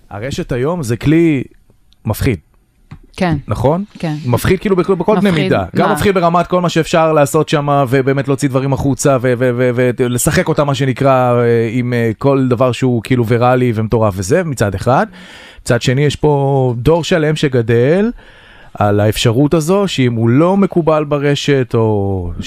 הרשת היום זה כלי מפחיד. כן. נכון? כן. מפחיד כאילו בכל קנה מידה. גם מפחיד ברמת כל מה שאפשר לעשות שם, ובאמת להוציא דברים החוצה, ולשחק אותה מה שנקרא, עם כל דבר שהוא כאילו ויראלי ומטורף וזה, מצד אחד. מצד שני, יש פה דור שלם שגדל, על האפשרות הזו, שאם הוא לא מקובל ברשת, או